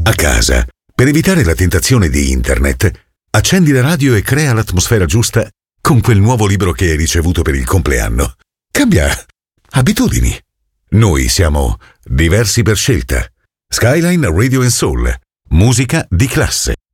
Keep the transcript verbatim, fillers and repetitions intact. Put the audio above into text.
A casa, per evitare la tentazione di internet, accendi la radio e crea l'atmosfera giusta con quel nuovo libro che hai ricevuto per il compleanno. Cambia abitudini. Noi siamo diversi per scelta. Skyline Radio and Soul. Musica di classe.